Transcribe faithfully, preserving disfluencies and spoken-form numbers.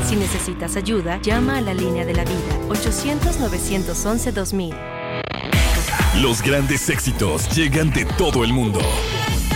Si necesitas ayuda, llama a la línea de la vida, ochocientos, novecientos once, dos mil. Los grandes éxitos llegan de todo el mundo.